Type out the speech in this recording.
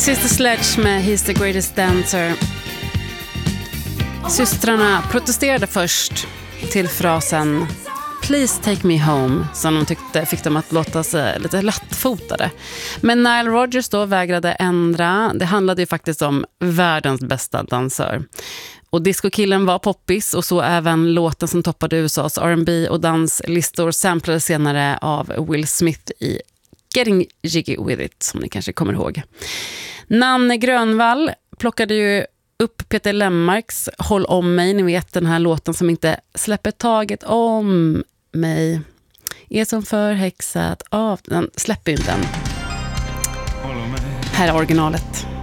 Sister Sledge med He's the Greatest Dancer. Systrarna protesterade först till frasen Please take me home, som de tyckte fick dem att låta sig lite lättfotade. Men Nile Rodgers då vägrade ändra. Det handlade ju faktiskt om världens bästa dansör. Och discokillen var poppis, och så även låten som toppade USAs R&B och danslistor samplades senare av Will Smith i Getting Jiggy With It, som ni kanske kommer ihåg. Nanne Grönvall plockade ju upp Peter Lemmarks Håll om mig, ni vet den här låten som inte släpper taget om mig. Är som förhäxat av, den släpper ju inte den. Här är originalet.